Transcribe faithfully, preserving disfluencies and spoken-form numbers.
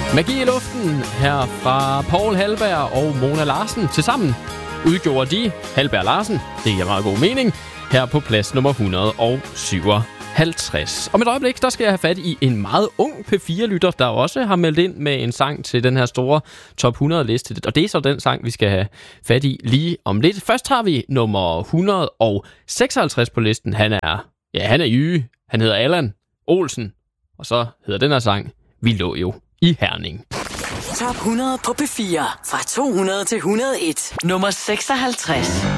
Magi i luften her fra Paul Halberg og Mona Larsen. Tilsammen udgjorde de Halberg Larsen, det giver meget god mening, her på plads nummer et hundrede og syvoghalvtreds. Om et øjeblik, der skal jeg have fat i en meget ung P fire-lytter, der også har meldt ind med en sang til den her store top hundrede-liste. Og det er så den sang, vi skal have fat i lige om lidt. Først har vi nummer et hundrede og seksoghalvtreds på listen. Han er, ja, han er jyde. Han hedder Allan Olsen. Og så hedder den her sang, Vi lå jo i Herning. Top hundrede på P fire. Fra to hundrede til et hundrede og en. Nummer seksoghalvtreds.